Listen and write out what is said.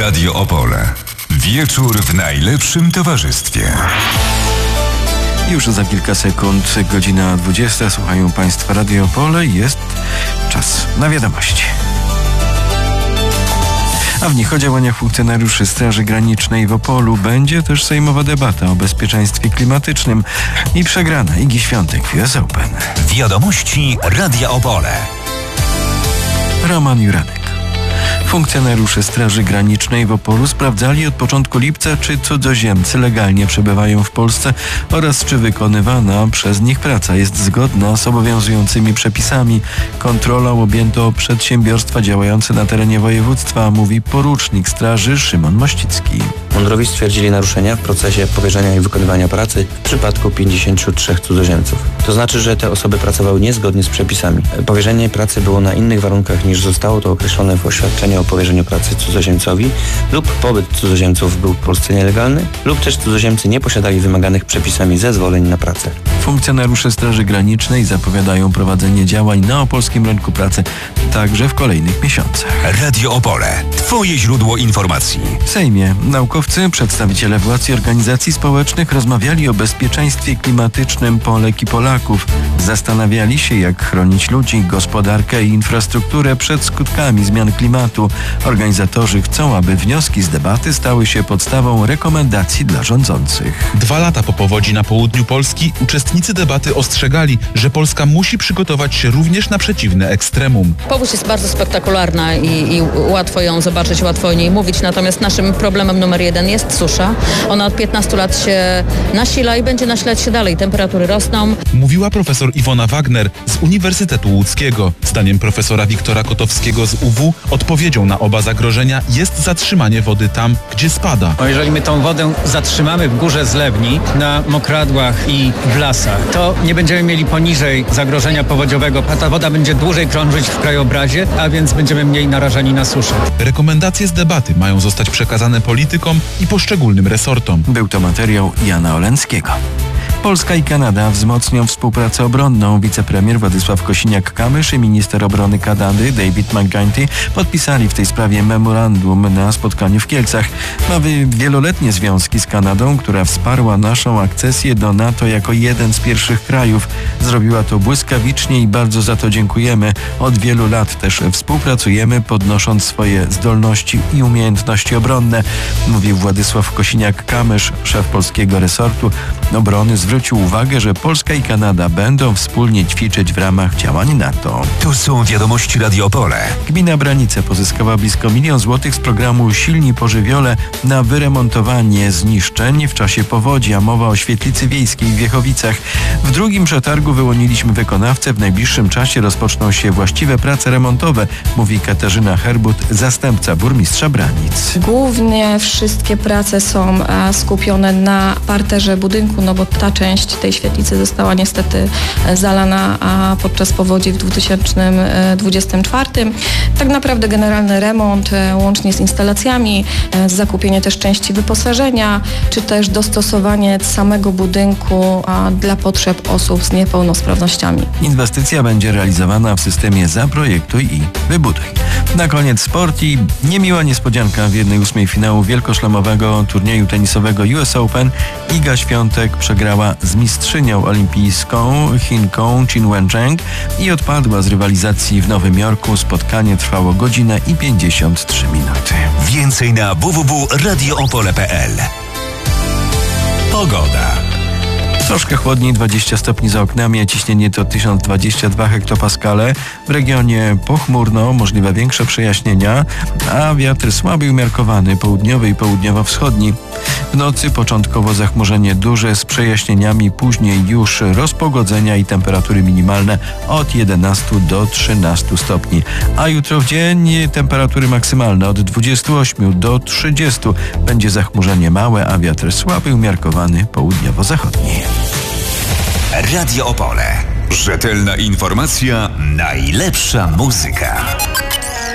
Radio Opole. Wieczór w najlepszym towarzystwie. Już za kilka sekund, godzina 20. Słuchają Państwa Radio Opole. Jest czas na wiadomości. A w nich o działaniach funkcjonariuszy Straży Granicznej w Opolu będzie też sejmowa debata o bezpieczeństwie klimatycznym i przegrana Igi Świątek w US Open. Wiadomości Radia Opole. Roman Juranek. Funkcjonariusze Straży Granicznej w Opolu sprawdzali od początku lipca, czy cudzoziemcy legalnie przebywają w Polsce oraz czy wykonywana przez nich praca jest zgodna z obowiązującymi przepisami. Kontrolą objęto przedsiębiorstwa działające na terenie województwa, mówi porucznik Straży Szymon Mościcki. Mundurowi stwierdzili naruszenia w procesie powierzenia i wykonywania pracy w przypadku 53 cudzoziemców. To znaczy, że te osoby pracowały niezgodnie z przepisami. Powierzenie pracy było na innych warunkach niż zostało to określone w oświadczeniu o powierzeniu pracy cudzoziemcowi lub pobyt cudzoziemców był w Polsce nielegalny lub też cudzoziemcy nie posiadali wymaganych przepisami zezwoleń na pracę. Funkcjonariusze Straży Granicznej zapowiadają prowadzenie działań na opolskim rynku pracy także w kolejnych miesiącach. Radio Opole. Twoje źródło informacji. W Sejmie naukowcy, przedstawiciele władz i organizacji społecznych rozmawiali o bezpieczeństwie klimatycznym Polek i Polaków. Zastanawiali się, jak chronić ludzi, gospodarkę i infrastrukturę przed skutkami zmian klimatu. Organizatorzy chcą, aby wnioski z debaty stały się podstawą rekomendacji dla rządzących. 2 lata po powodzi na południu Polski uczestnicy debaty ostrzegali, że Polska musi przygotować się również na przeciwne ekstremum. Powódź jest bardzo spektakularna i łatwo ją zobaczyć, łatwo o niej mówić, natomiast naszym problemem numer 1 jest susza. Ona od 15 lat się nasila i będzie nasilać się dalej. Temperatury rosną. Mówiła profesor Iwona Wagner z Uniwersytetu Łódzkiego. Zdaniem profesora Wiktora Kotowskiego z UW odpowiedzią na oba zagrożenia jest zatrzymanie wody tam, gdzie spada. Jeżeli my tą wodę zatrzymamy w górze zlewni, na mokradłach i w lasach, to nie będziemy mieli poniżej zagrożenia powodziowego, a ta woda będzie dłużej krążyć w krajobrazie, a więc będziemy mniej narażeni na suszę. Rekomendacje z debaty mają zostać przekazane politykom i poszczególnym resortom. Był to materiał Jana Oleńskiego. Polska i Kanada wzmocnią współpracę obronną. Wicepremier Władysław Kosiniak-Kamysz i minister obrony Kanady David McGuinty podpisali w tej sprawie memorandum na spotkaniu w Kielcach. Mamy wieloletnie związki z Kanadą, która wsparła naszą akcesję do NATO jako jeden z pierwszych krajów. Zrobiła to błyskawicznie i bardzo za to dziękujemy. Od wielu lat też współpracujemy, podnosząc swoje zdolności i umiejętności obronne, mówił Władysław Kosiniak-Kamysz, szef polskiego resortu obrony. Zwrócił uwagę, że Polska i Kanada będą wspólnie ćwiczyć w ramach działań NATO. Tu są wiadomości Radio Opole. Gmina Branice pozyskała blisko 1 000 000 złotych z programu Silni po żywiole na wyremontowanie zniszczeń w czasie powodzi, a mowa o świetlicy wiejskiej w Wiechowicach. W drugim przetargu wyłoniliśmy wykonawcę. W najbliższym czasie rozpoczną się właściwe prace remontowe, mówi Katarzyna Herbut, zastępca burmistrza Branic. Głównie wszystkie prace są skupione na parterze budynku, no bo ta część tej świetlicy została niestety zalana podczas powodzi w 2024. Tak naprawdę generalny remont, łącznie z instalacjami, zakupienie też części wyposażenia, czy też dostosowanie samego budynku dla potrzeb osób z niepełnosprawnościami. Inwestycja będzie realizowana w systemie Zaprojektuj i Wybuduj. Na koniec sport i niemiła niespodzianka w 1/8 finału wielkoszlemowego turnieju tenisowego US Open. Iga Świątek przegrała z mistrzynią olimpijską Chinką Qin Wencheng i odpadła z rywalizacji w Nowym Jorku. Spotkanie trwało godzinę i 53 minuty. Więcej na www.radioopole.pl. Pogoda. Troszkę chłodniej, 20 stopni za oknami, a ciśnienie to 1022 hektopaskale. W regionie pochmurno, możliwe większe przejaśnienia, a wiatr słaby i umiarkowany, południowy i południowo-wschodni. W nocy początkowo zachmurzenie duże z przejaśnieniami, później już rozpogodzenia i temperatury minimalne od 11 do 13 stopni. A jutro w dzień temperatury maksymalne od 28 do 30. Będzie zachmurzenie małe, a wiatr słaby i umiarkowany, południowo-zachodni. Radio Opole. Rzetelna informacja, najlepsza muzyka.